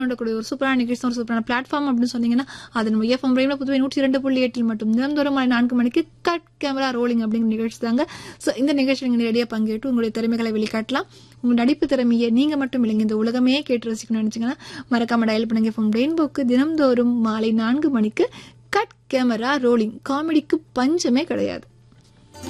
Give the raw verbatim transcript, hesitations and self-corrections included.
கூடிய ஒரு சூப்பரான நிகழ்ச்சி, ஒரு சூப்பரான பிளாட்ஃபார்ம் அப்படின்னு சொன்னீங்கன்னா அது நம்ம எஃப்எம் ரேடியோ புதுவை நூற்றி இரண்டு புள்ளி எட்டில் மட்டும் தினந்தோறும் மாலை நான்கு மணிக்கு கட் கேமரா ரோலிங் அப்படிங்கிற நிகழ்ச்சி தாங்க. ஸோ இந்த நிகழ்ச்சி நீங்கள் நேரடியாக பங்கேற்று உங்களுடைய திறமைகளை வெளிக்காட்டலாம். உங்கள் நடிப்பு திறமையை நீங்கள் மட்டும் இல்லைங்க இந்த உலகமே கேட்டு ரசிக்கணும்னு நினச்சிங்கன்னா மறக்காம டயல் பண்ணுங்க. எஃப்எம் ரெயின்போக்கு தினந்தோறும் மாலை நான்கு மணிக்கு கட் கேமரா ரோலிங். காமெடிக்கு பஞ்சமே கிடையாது.